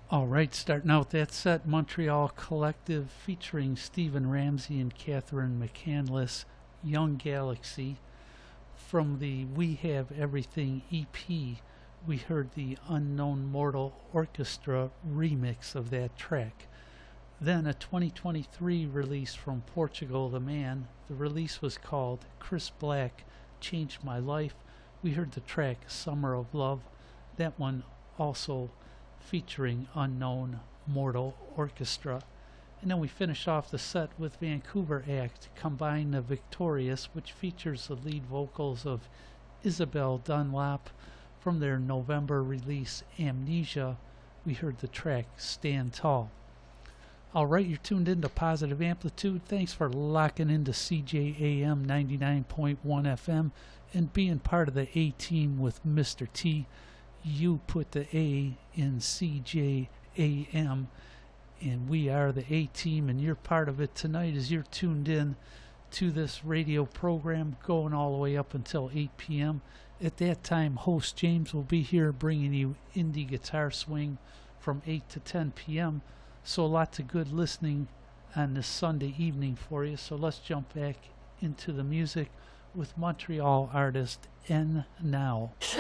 All right, starting out that set, Montreal Collective featuring Stephen Ramsey and Catherine McCandless, Young Galaxy. From the We Have Everything EP, we heard the Unknown Mortal Orchestra remix of that track. Then a 2023 release from Portugal the Man. The release was called Chris Black Changed My Life. We heard the track Summer of Love. That one also featuring Unknown Mortal Orchestra. And then we finish off the set with Vancouver Act, Combine the Victorious, which features the lead vocals of Isabel Dunlop. From their November release Amnesia, we heard the track Stand Tall. Alright, you're tuned into Positive Amplitude. Thanks for locking into CJAM 99.1 FM and being part of the A team with Mr. T. You put the A in CJAM, and we are the A team, and you're part of it tonight as you're tuned in to this radio program going all the way up until 8 p.m. At that time, host James will be here bringing you indie guitar swing from 8 to 10 p.m. So lots of good listening on this Sunday evening for you. So let's jump back into the music with Montreal artist N Now.